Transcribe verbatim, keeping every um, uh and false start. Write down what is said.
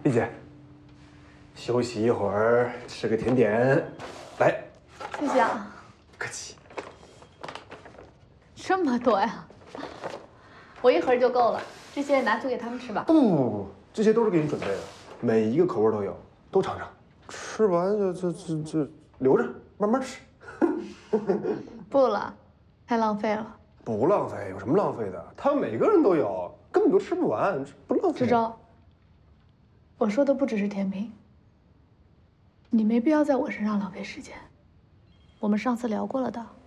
丽姐，休息一会儿，吃个甜点，来。 谢谢啊。 不客气。 这么多呀，我一盒就够了。这些拿去给他们吃吧。 不不不不，这些都是给你准备的，每一个口味都有，都尝尝。吃完就就就就留着，慢慢吃。 不了，太浪费了。 不浪费，有什么浪费的？他们每个人都有，根本都吃不完，不浪费。 志周，我说的不只是甜品，你没必要在我身上浪费时间。我们上次聊过了的。